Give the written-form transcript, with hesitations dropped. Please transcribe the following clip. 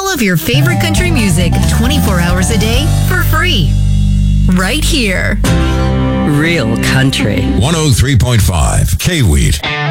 all of your favorite country music 24 hours a day for free. Right here. Real country. 103.5 K-Wheat.